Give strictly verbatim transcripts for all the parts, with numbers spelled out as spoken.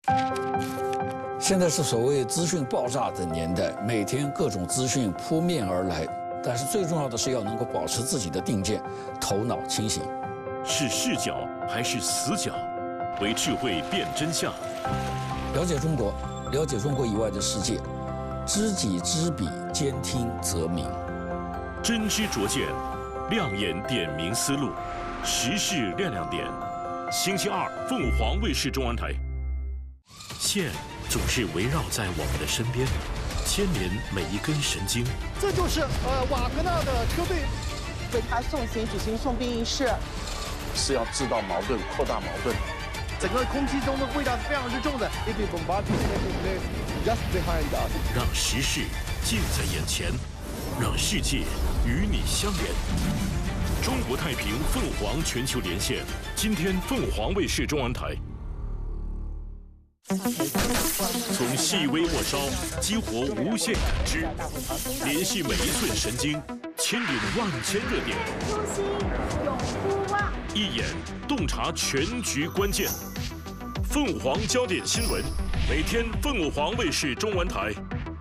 现在是所谓资讯爆炸的年代，每天各种资讯扑面而来，但是最重要的是要能够保持自己的定见，头脑清醒。 是视角还是死角？为智慧辨真相。 了解中国，了解中国以外的世界，知己知彼，兼听则明。 真知灼见，亮眼点明思路，时事亮亮点。星期二，凤凰卫视中文台。线总是围绕在我们的身边，牵连每一根神经。 这就是呃瓦格纳的车队， 为他送行举行送殡仪式， 是要制造矛盾，扩大矛盾。 整个空气中的味道是非常之重的。If the bombardment taking place just behind us， 让时事近在眼前，让世界与你相连。中国太平凤凰全球连线，今天凤凰卫视中文台。从细微末梢激活无限感知，联系每一寸神经，牵引万千热点。 初心永不忘， 一眼洞察全局关键。凤凰焦点新闻，每天凤凰卫视中文台。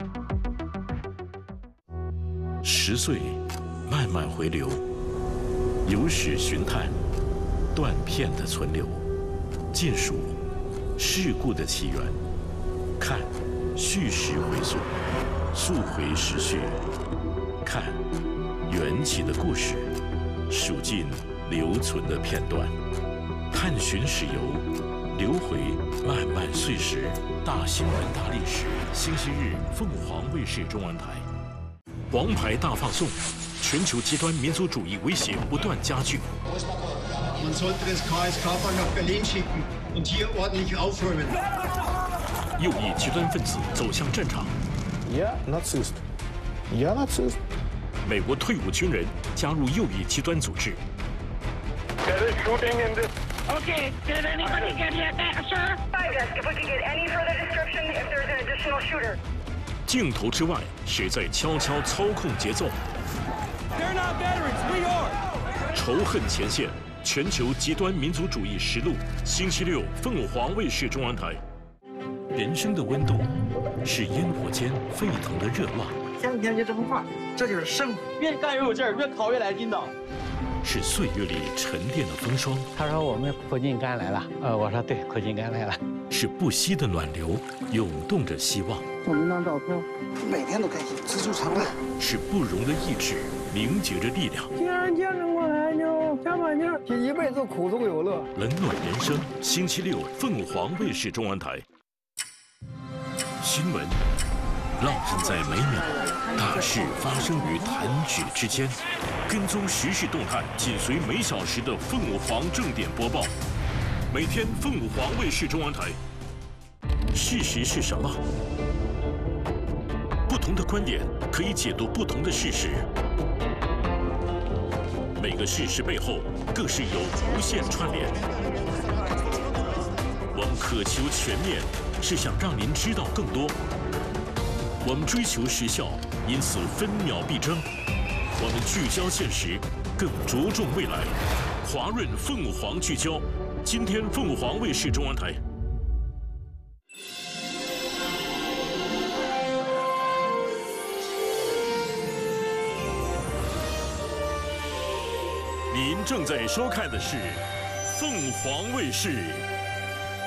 十岁，慢慢回流，有史寻探，断片的存留，尽数事故的起源，看叙事回溯，溯回时序，看缘起的故事，数尽留存的片段，探寻史游，流回漫漫岁时，大新闻大历史。星期日，凤凰卫视中文台。王牌大放送，全球极端民族主义威胁不断加剧。 Man sollte das K S K-Bahn nach Berlin schicken und hier ordentlich aufräumen. 右翼极端分子走向战场。 Yeah, Narzisst. Yeah, Narzisst. 美国退伍军人加入右翼极端组织。 There is shooting in this. Okay, did anybody get hit, sir? Find us if we can get any further description if there's an additional shooter. 镜头之外，谁在悄悄操控节奏？ They're not veterans, we are. 仇恨前线。 全球极端民族主义实录，星期六凤凰卫视中文台。人生的温度是烟火间沸腾的热浪， 天天就这么画，这就是生活。越干越有劲儿，越烤越来劲道。 是岁月里沉淀的风霜。 他说我们苦尽甘来了，呃，我说对，苦尽甘来了。 是不息的暖流，涌动着希望。 送您张照片， 每天都开心，知足常乐。 是不容的意志，凝结着力量。 既然坚持过来，就加把劲儿， 一辈子苦中有乐。 冷暖人生，星期六凤凰卫视中文台。新闻烙印在每秒，大事发生于弹指之间。跟踪时事动态，紧随每小时的凤凰正点播报。每天凤凰卫视中文台。事实是什么？不同的观点可以解读不同的事实。每个事实背后，更是有无限串联。我们渴求全面，是想让您知道更多。我们追求时效，因此分秒必争。我们聚焦现实，更着重未来。华润凤凰聚焦，今天凤凰卫视中文台。您正在收看的是凤凰卫视